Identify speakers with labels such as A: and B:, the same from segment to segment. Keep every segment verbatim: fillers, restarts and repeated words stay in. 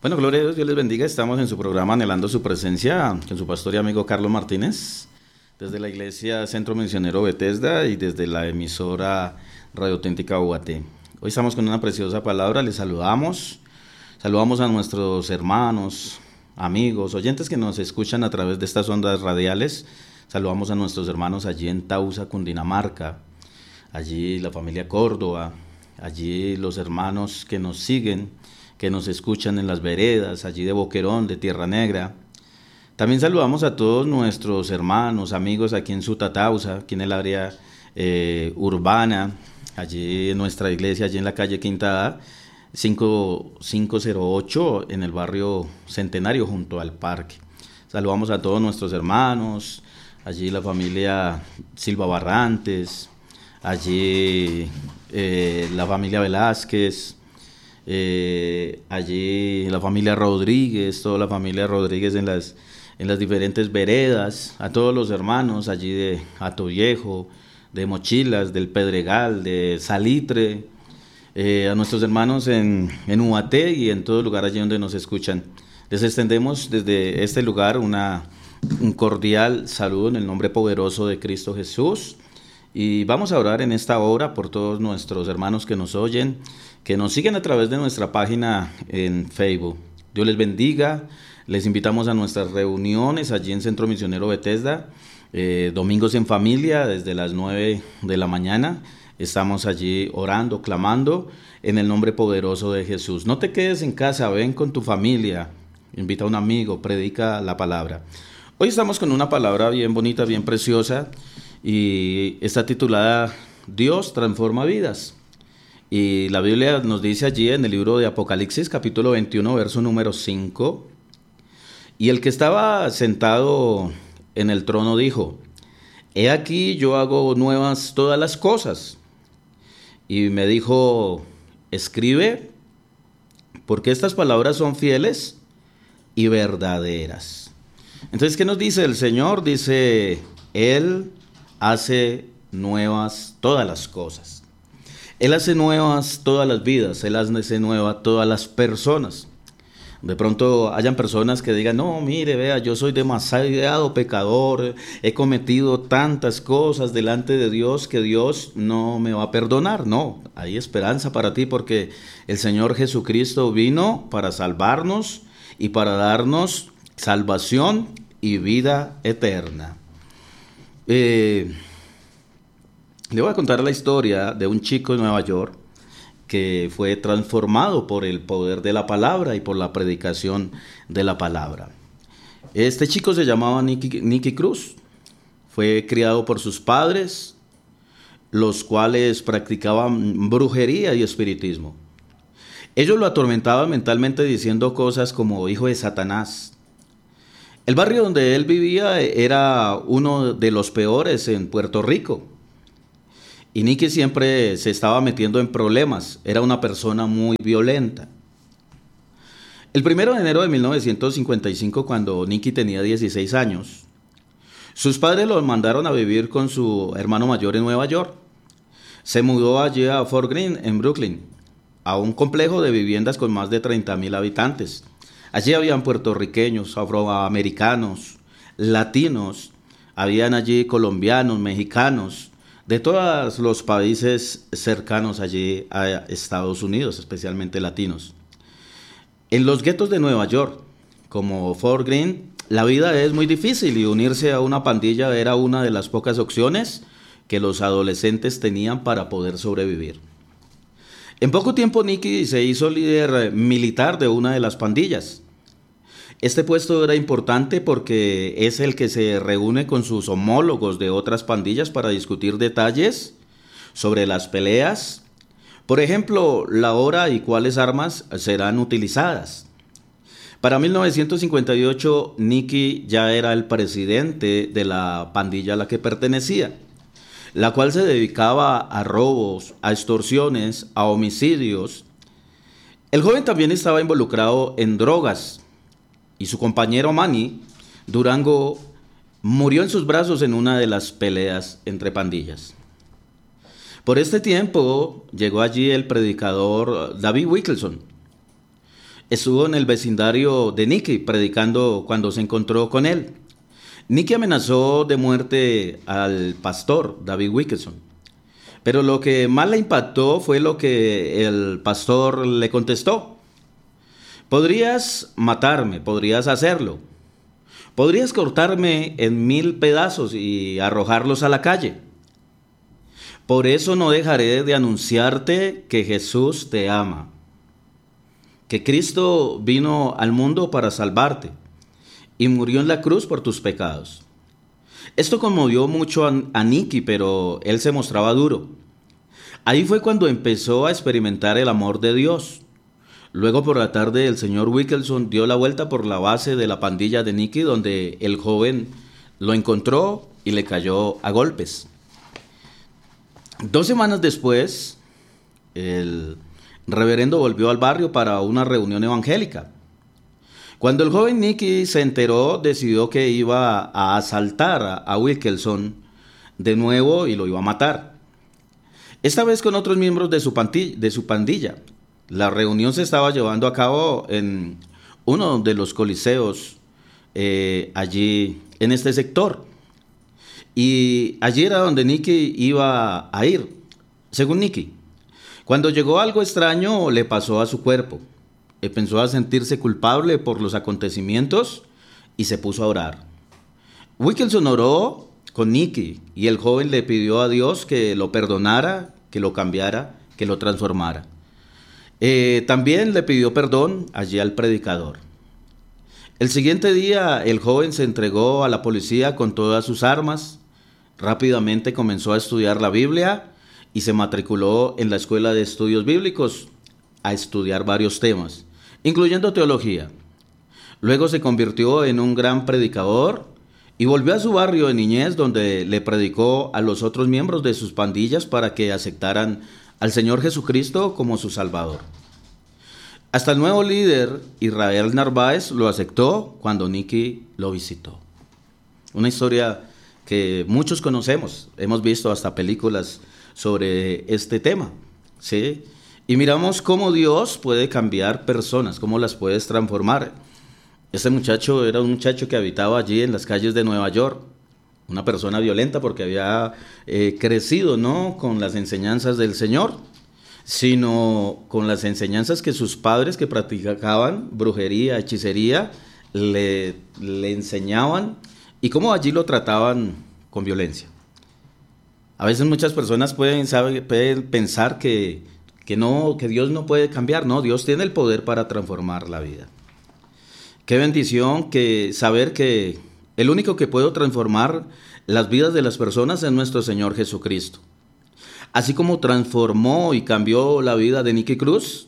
A: Bueno, gloria a Dios, Dios les bendiga. Estamos en su programa Anhelando su presencia con su pastor y amigo Carlos Martínez, desde la iglesia Centro Misionero Bethesda y desde la emisora Radio Auténtica U A T. Hoy estamos con una preciosa palabra, les saludamos, saludamos a nuestros hermanos, amigos, oyentes que nos escuchan a través de estas ondas radiales. Saludamos a nuestros hermanos allí en Tausa, Cundinamarca, allí la familia Córdoba, allí los hermanos que nos siguen, que nos escuchan en las veredas, allí de Boquerón, de Tierra Negra. También saludamos a todos nuestros hermanos, amigos aquí en Sutatausa, aquí en el área eh, urbana, allí en nuestra iglesia, allí en la calle Quintada, cinco cero ocho, en el barrio Centenario, junto al parque. Saludamos a todos nuestros hermanos, allí la familia Silva Barrantes, allí eh, la familia Velázquez, Eh, allí la familia Rodríguez, toda la familia Rodríguez en las, en las diferentes veredas, a todos los hermanos allí de Atoviejo, de Mochilas, del Pedregal, de Salitre, eh, a nuestros hermanos en, en U A T y en todo lugar allí donde nos escuchan. Les extendemos desde este lugar una, un cordial saludo en el nombre poderoso de Cristo Jesús. Y vamos a orar en esta hora por todos nuestros hermanos que nos oyen, que nos siguen a través de nuestra página en Facebook. Dios les bendiga. Les invitamos a nuestras reuniones allí en Centro Misionero Bethesda, eh, domingos en familia desde las nueve de la mañana. Estamos allí orando, clamando en el nombre poderoso de Jesús. No te quedes en casa, ven con tu familia, invita a un amigo, predica la palabra. Hoy estamos con una palabra bien bonita, bien preciosa, y está titulada Dios transforma vidas. Y la Biblia nos dice allí en el libro de Apocalipsis, capítulo veintiuno, verso número cinco, y el que estaba sentado en el trono dijo: He aquí yo hago nuevas todas las cosas. Y me dijo: escribe, porque estas palabras son fieles y verdaderas. Entonces, ¿qué nos dice el Señor? Dice, Él hace nuevas todas las cosas. Él hace nuevas todas las vidas, Él hace nuevas todas las personas. De pronto hayan personas que digan, no, mire, vea, yo soy demasiado pecador, he cometido tantas cosas delante de Dios que Dios no me va a perdonar. No, hay esperanza para ti porque el Señor Jesucristo vino para salvarnos y para darnos salvación y vida eterna. Eh, le voy a contar la historia de un chico en Nueva York que fue transformado por el poder de la palabra y por la predicación de la palabra. Este chico se llamaba Nicky, Nicky Cruz. Fue criado por sus padres, los cuales practicaban brujería y espiritismo. Ellos lo atormentaban mentalmente diciendo cosas como hijo de Satanás. El barrio donde él vivía era uno de los peores en Puerto Rico. Y Nicky siempre se estaba metiendo en problemas. Era una persona muy violenta. El primero de enero de mil novecientos cincuenta y cinco, cuando Nicky tenía dieciséis años, sus padres lo mandaron a vivir con su hermano mayor en Nueva York. Se mudó allí a Fort Greene, en Brooklyn, a un complejo de viviendas con más de treinta mil habitantes. Allí habían puertorriqueños, afroamericanos, latinos, habían allí colombianos, mexicanos, de todos los países cercanos allí a Estados Unidos, especialmente latinos. En los guetos de Nueva York, como Fort Greene, la vida es muy difícil y unirse a una pandilla era una de las pocas opciones que los adolescentes tenían para poder sobrevivir. En poco tiempo Nicky se hizo líder militar de una de las pandillas. Este puesto era importante porque es el que se reúne con sus homólogos de otras pandillas para discutir detalles sobre las peleas. Por ejemplo, la hora y cuáles armas serán utilizadas. Para mil novecientos cincuenta y ocho, Nicky ya era el presidente de la pandilla a la que pertenecía, la cual se dedicaba a robos, a extorsiones, a homicidios. El joven también estaba involucrado en drogas. Y su compañero Manny Durango murió en sus brazos en una de las peleas entre pandillas. Por este tiempo llegó allí el predicador David Wilkerson. estuvo en el vecindario de Nicky predicando cuando se encontró con él. Nicky amenazó de muerte al pastor David Wilkerson, pero lo que más le impactó fue lo que el pastor le contestó. Podrías matarme, podrías hacerlo. Podrías cortarme en mil pedazos y arrojarlos a la calle. Por eso no dejaré de anunciarte que Jesús te ama, que Cristo vino al mundo para salvarte y murió en la cruz por tus pecados. Esto conmovió mucho a, a Nicky, pero él se mostraba duro. Ahí fue cuando empezó a experimentar el amor de Dios. Luego por la tarde el señor Wilkerson dio la vuelta por la base de la pandilla de Nicky, donde el joven lo encontró y le cayó a golpes. Dos semanas después, el reverendo volvió al barrio para una reunión evangélica. Cuando el joven Nicky se enteró, decidió que iba a asaltar a, a Wilkerson de nuevo y lo iba a matar. Esta vez con otros miembros de su, pandilla, de su pandilla. La reunión se estaba llevando a cabo en uno de los coliseos eh, allí en este sector. Y allí era donde Nicky iba a ir, según Nicky. Cuando llegó algo extraño le pasó a su cuerpo. Empezó a sentirse culpable por los acontecimientos y se puso a orar. Wilkerson oró con Nicky y el joven le pidió a Dios que lo perdonara, que lo cambiara, que lo transformara. Eh, también le pidió perdón allí al predicador. El siguiente día el joven se entregó a la policía con todas sus armas. Rápidamente comenzó a estudiar la Biblia y se matriculó en la Escuela de Estudios Bíblicos a estudiar varios temas, incluyendo teología. Luego se convirtió en un gran predicador y volvió a su barrio de niñez, donde le predicó a los otros miembros de sus pandillas para que aceptaran al Señor Jesucristo como su Salvador. Hasta el nuevo líder, Israel Narváez, lo aceptó cuando Nicky lo visitó. Una historia que muchos conocemos, hemos visto hasta películas sobre este tema, ¿sí? Y miramos cómo Dios puede cambiar personas, cómo las puede transformar. Este muchacho era un muchacho que habitaba allí en las calles de Nueva York, una persona violenta porque había eh, crecido no con las enseñanzas del Señor, sino con las enseñanzas que sus padres, que practicaban brujería, hechicería, le, le enseñaban, y cómo allí lo trataban con violencia. A veces muchas personas pueden, sabe, pueden pensar que, que, no, que Dios no puede cambiar. No, Dios tiene el poder para transformar la vida. Qué bendición que saber que el único que puede transformar las vidas de las personas es nuestro Señor Jesucristo. Así como transformó y cambió la vida de Nicky Cruz,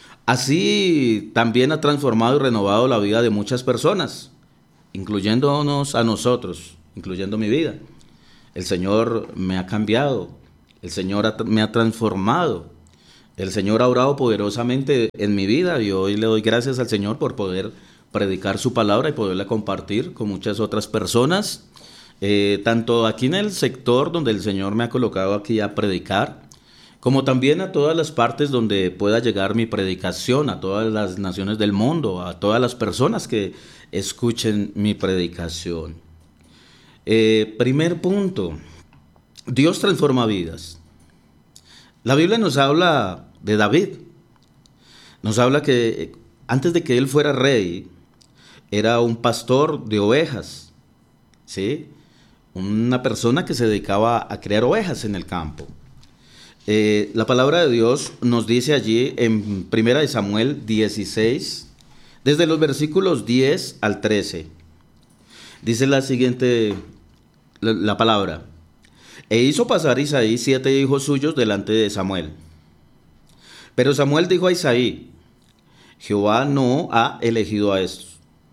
A: así también ha transformado y renovado la vida de muchas personas, incluyéndonos a nosotros, incluyendo mi vida. El Señor me ha cambiado, el Señor ha, me ha transformado, el Señor ha obrado poderosamente en mi vida y hoy le doy gracias al Señor por poder predicar su palabra y poderla compartir con muchas otras personas, eh, tanto aquí en el sector donde el Señor me ha colocado aquí a predicar, como también a todas las partes donde pueda llegar mi predicación, a todas las naciones del mundo, a todas las personas que escuchen mi predicación. Eh, primer punto, Dios transforma vidas. La Biblia nos habla de David, nos habla que antes de que él fuera rey, era un pastor de ovejas, ¿sí? Una persona que se dedicaba a criar ovejas en el campo. Eh, la palabra de Dios nos dice allí en primera de Samuel dieciséis, desde los versículos diez al trece, dice la siguiente la, la palabra: e hizo pasar Isaí siete hijos suyos delante de Samuel. Pero Samuel dijo a Isaí: Jehová no ha elegido a estos.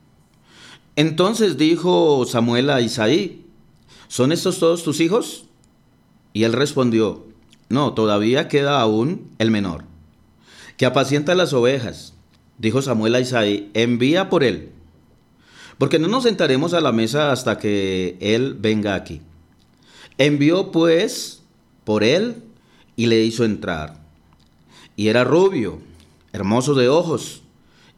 A: Entonces dijo Samuel a Isaí: ¿son estos todos tus hijos? Y él respondió: no, todavía queda aún el menor, que apacienta las ovejas. Dijo Samuel a Isaí: envía por él, porque no nos sentaremos a la mesa hasta que él venga aquí. Envió pues por él y le hizo entrar. Y era rubio, hermoso de ojos,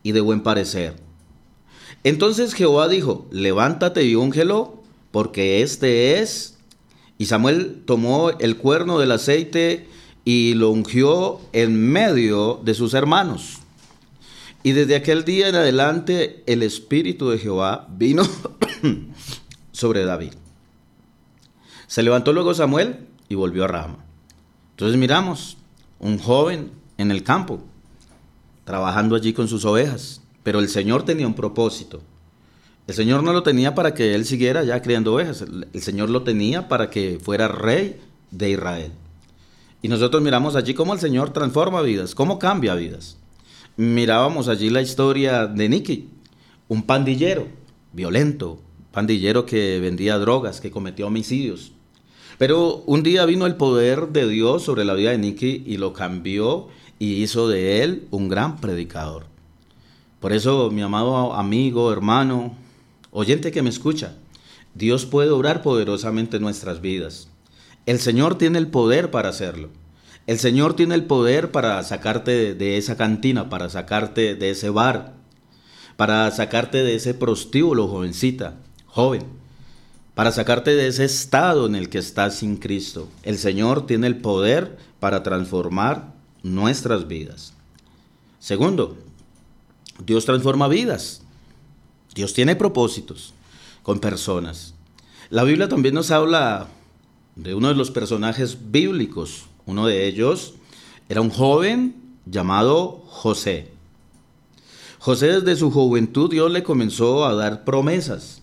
A: y de buen parecer. Entonces Jehová dijo, levántate y úngelo, porque este es. Y Samuel tomó el cuerno del aceite y lo ungió en medio de sus hermanos. Y desde aquel día en adelante el Espíritu de Jehová vino sobre David. Se levantó luego Samuel y volvió a Rama. Entonces miramos un joven en el campo, trabajando allí con sus ovejas. Pero el Señor tenía un propósito. El Señor no lo tenía para que él siguiera ya criando ovejas. El, el Señor lo tenía para que fuera rey de Israel. Y nosotros miramos allí cómo el Señor transforma vidas, cómo cambia vidas. Mirábamos allí la historia de Nicky, un pandillero violento, pandillero que vendía drogas, que cometió homicidios. Pero un día vino el poder de Dios sobre la vida de Nicky y lo cambió y hizo de él un gran predicador. Por eso, mi amado amigo, hermano, oyente que me escucha, Dios puede obrar poderosamente en nuestras vidas. El Señor tiene el poder para hacerlo. El Señor tiene el poder para sacarte de esa cantina, para sacarte de ese bar, para sacarte de ese prostíbulo, jovencita, joven, para sacarte de ese estado en el que estás sin Cristo. El Señor tiene el poder para transformar nuestras vidas. Segundo, Dios transforma vidas. Dios tiene propósitos con personas. La Biblia también nos habla de uno de los personajes bíblicos. Uno de ellos era un joven llamado José. José desde su juventud Dios le comenzó a dar promesas.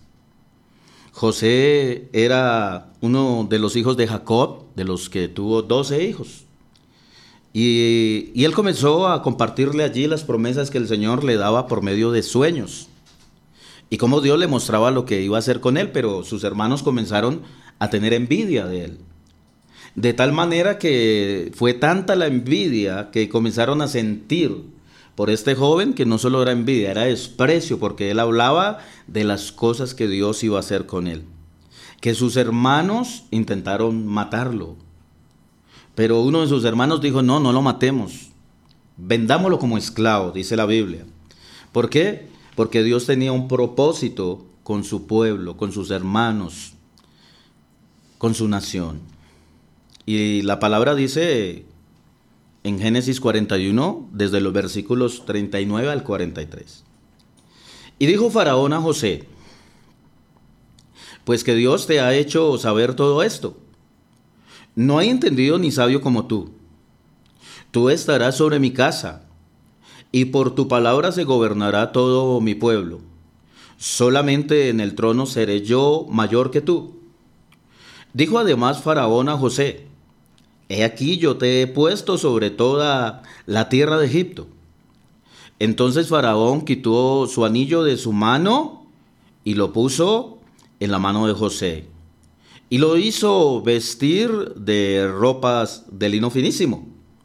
A: José era uno de los hijos de Jacob, de los que tuvo doce hijos. Y, y él comenzó a compartirle allí las promesas que el Señor le daba por medio de sueños. Y cómo Dios le mostraba lo que iba a hacer con él, pero sus hermanos comenzaron a tener envidia de él. De tal manera que fue tanta la envidia que comenzaron a sentir por este joven que no solo era envidia, era desprecio, porque él hablaba de las cosas que Dios iba a hacer con él. Que sus hermanos intentaron matarlo. Pero uno de sus hermanos dijo, no, no lo matemos. Vendámoslo como esclavo, dice la Biblia. ¿Por qué? Porque Dios tenía un propósito con su pueblo, con sus hermanos, con su nación. Y la palabra dice en Génesis cuarenta y uno, desde los versículos treinta y nueve al cuarenta y tres. Y dijo Faraón a José, pues que Dios te ha hecho saber todo esto. No hay entendido ni sabio como tú. Tú estarás sobre mi casa, y por tu palabra se gobernará todo mi pueblo. Solamente en el trono seré yo mayor que tú. Dijo además Faraón a José, he aquí yo te he puesto sobre toda la tierra de Egipto. Entonces Faraón quitó su anillo de su mano y lo puso en la mano de José. Y lo hizo vestir de ropas de lino finísimo.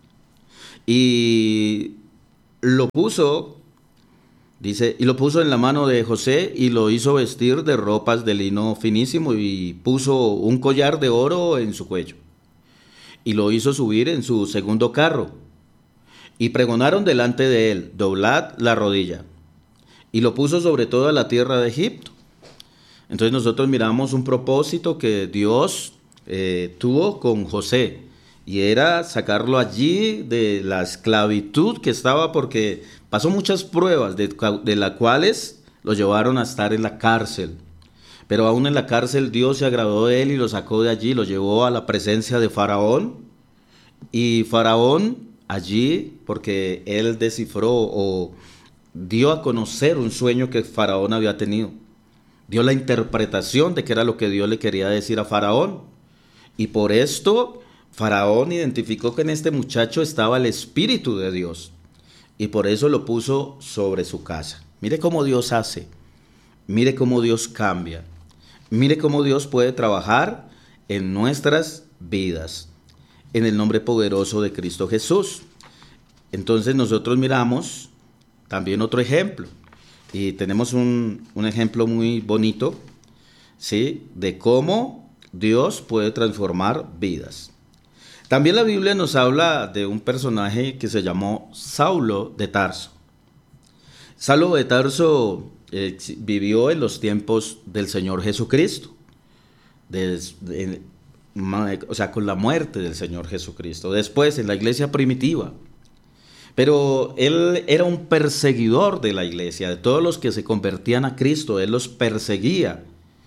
A: Y lo puso, dice, y lo puso en la mano de José y lo hizo vestir de ropas de lino finísimo y puso un collar de oro en su cuello. Y lo hizo subir en su segundo carro. Y pregonaron delante de él, doblad la rodilla. Y lo puso sobre toda la tierra de Egipto. Entonces nosotros miramos un propósito que Dios eh, tuvo con José. Y era sacarlo allí de la esclavitud que estaba, porque pasó muchas pruebas de, de las cuales lo llevaron a estar en la cárcel. Pero aún en la cárcel Dios se agradó de él y lo sacó de allí, lo llevó a la presencia de Faraón. Y Faraón allí, porque él descifró o dio a conocer un sueño que Faraón había tenido. Dio la interpretación de qué era lo que Dios le quería decir a Faraón. Y por esto Faraón identificó que en este muchacho estaba el Espíritu de Dios. Y por eso lo puso sobre su casa. Mire cómo Dios hace. Mire cómo Dios cambia. Mire cómo Dios puede trabajar en nuestras vidas. En el nombre poderoso de Cristo Jesús. Entonces nosotros miramos también otro ejemplo. Y tenemos un, un ejemplo muy bonito, ¿sí?, de cómo Dios puede transformar vidas. También la Biblia nos habla de un personaje que se llamó Saulo de Tarso. Saulo de Tarso eh, vivió en los tiempos del Señor Jesucristo, de, de, o sea, con la muerte del Señor Jesucristo, después en la iglesia primitiva. Pero él era un perseguidor de la iglesia, de todos los que se convertían a Cristo, él los perseguía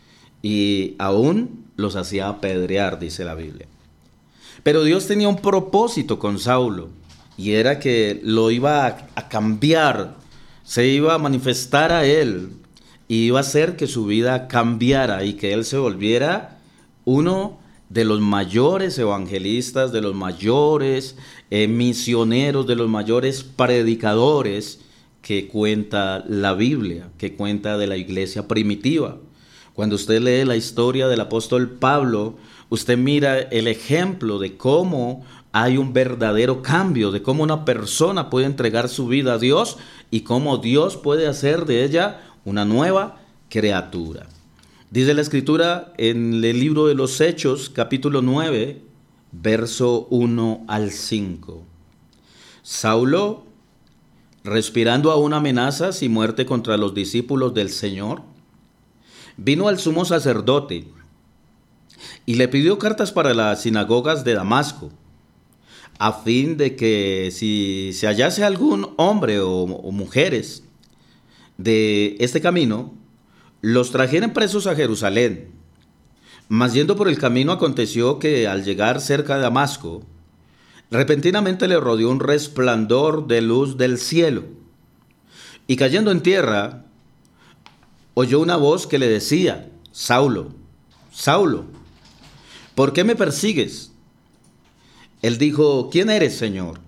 A: y aún los hacía apedrear, dice la Biblia. Pero Dios tenía un propósito con Saulo, y era que lo iba a, a cambiar, se iba a manifestar a él, y iba a hacer que su vida cambiara y que él se volviera uno de los mayores evangelistas, de los mayores eh, misioneros, de los mayores predicadores que cuenta la Biblia, que cuenta de la iglesia primitiva. Cuando usted lee la historia del apóstol Pablo, usted mira el ejemplo de cómo hay un verdadero cambio, de cómo una persona puede entregar su vida a Dios y cómo Dios puede hacer de ella una nueva criatura. Dice la Escritura en el libro de los Hechos, capítulo nueve, verso uno al cinco. Saulo, respirando aún amenazas y muerte contra los discípulos del Señor, vino al sumo sacerdote y le pidió cartas para las sinagogas de Damasco, a fin de que si se hallase algún hombre o, o mujeres de este camino, los trajeran presos a Jerusalén. Mas yendo por el camino aconteció que al llegar cerca de Damasco, repentinamente le rodeó un resplandor de luz del cielo, y cayendo en tierra, oyó una voz que le decía: Saulo, Saulo, ¿por qué me persigues? Él dijo: ¿quién eres, Señor?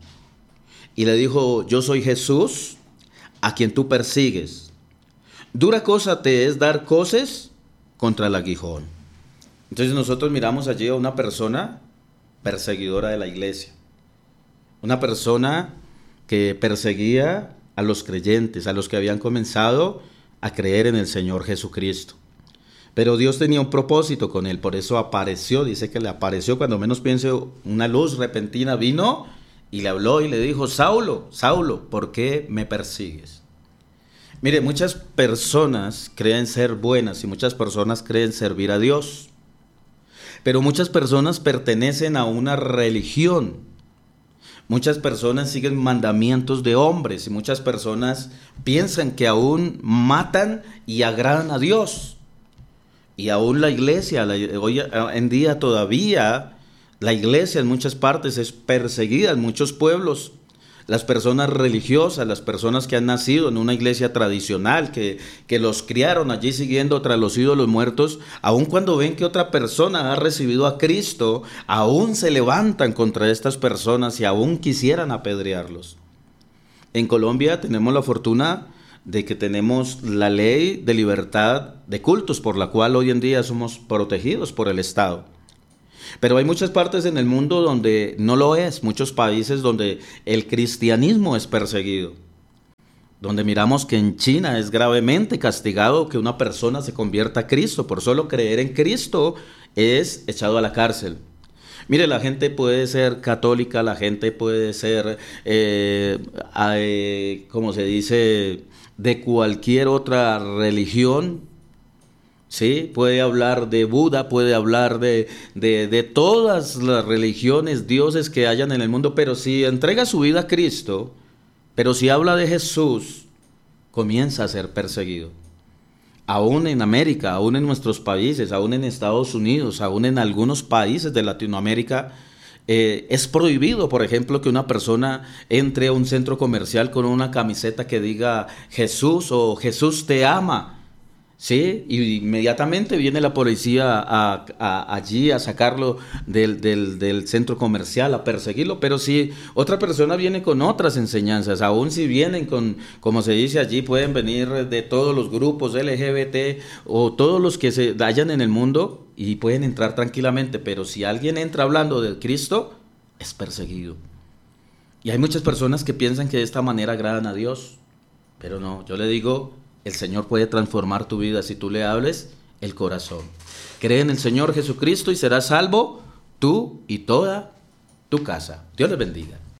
A: Y le dijo: yo soy Jesús, a quien tú persigues. Dura cosa te es dar coces contra el aguijón. Entonces nosotros miramos allí a una persona perseguidora de la iglesia, una persona que perseguía a los creyentes, a los que habían comenzado a creer en el Señor Jesucristo. Pero Dios tenía un propósito con él, por eso apareció, dice que le apareció, cuando menos piense, una luz repentina vino y le habló y le dijo: Saulo, Saulo, ¿por qué me persigues? Mire, muchas personas creen ser buenas y muchas personas creen servir a Dios, pero muchas personas pertenecen a una religión. Muchas personas siguen mandamientos de hombres y muchas personas piensan que aún matan y agradan a Dios. Y aún la iglesia, la, hoy en día todavía, la iglesia en muchas partes es perseguida, en muchos pueblos. Las personas religiosas, las personas que han nacido en una iglesia tradicional, que, que los criaron allí siguiendo tras los ídolos muertos, aun cuando ven que otra persona ha recibido a Cristo, aún se levantan contra estas personas y aún quisieran apedrearlos. En Colombia tenemos la fortuna de que tenemos la ley de libertad de cultos, por la cual hoy en día somos protegidos por el Estado. Pero hay muchas partes en el mundo donde no lo es, muchos países donde el cristianismo es perseguido, donde miramos que en China es gravemente castigado que una persona se convierta a Cristo. Por solo creer en Cristo es echado a la cárcel. Mire, la gente puede ser católica, la gente puede ser, eh, eh, como se dice, de cualquier otra religión. Sí, puede hablar de Buda, puede hablar de, de, de todas las religiones, dioses que hayan en el mundo, pero si entrega su vida a Cristo, pero si habla de Jesús, comienza a ser perseguido. Aún en América, aún en nuestros países, aún en Estados Unidos, aún en algunos países de Latinoamérica, eh, es prohibido, por ejemplo, que una persona entre a un centro comercial con una camiseta que diga Jesús o Jesús te ama. Sí, y inmediatamente viene la policía a, a, allí a sacarlo del, del, del centro comercial, a perseguirlo. Pero si otra persona viene con otras enseñanzas, aún si vienen con, como se dice allí, pueden venir de todos los grupos L G B T o todos los que se hallan en el mundo y pueden entrar tranquilamente. Pero si alguien entra hablando de Cristo, es perseguido. Y hay muchas personas que piensan que de esta manera agradan a Dios, pero no, yo le digo, el Señor puede transformar tu vida si tú le hables el corazón. Cree en el Señor Jesucristo y serás salvo tú y toda tu casa. Dios les bendiga.